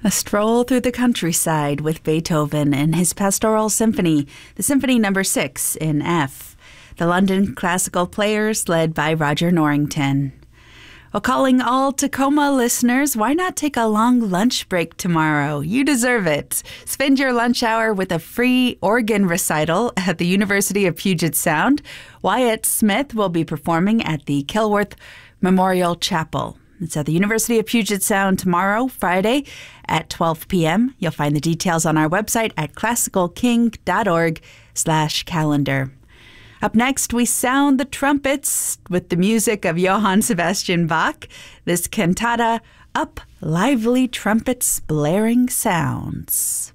A stroll through the countryside with Beethoven and his Pastoral Symphony, the Symphony No. 6 in F. The London Classical Players, led by Roger Norrington. Well, calling all Tacoma listeners, why not take a long lunch break tomorrow? You deserve it. Spend your lunch hour with a free organ recital at the University of Puget Sound. Wyatt Smith will be performing at the Kilworth Memorial Chapel. It's at the University of Puget Sound tomorrow, Friday, at 12 p.m. You'll find the details on our website at classicalking.org/calendar. Up next, we sound the trumpets with the music of Johann Sebastian Bach. This cantata, Up Lively Trumpets Blaring Sounds.